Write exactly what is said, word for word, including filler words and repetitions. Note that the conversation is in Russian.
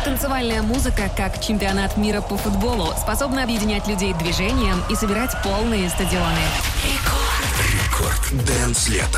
Танцевальная музыка, как чемпионат мира по футболу, способна объединять людей движением и собирать полные стадионы. Рекорд. Дэнс лето.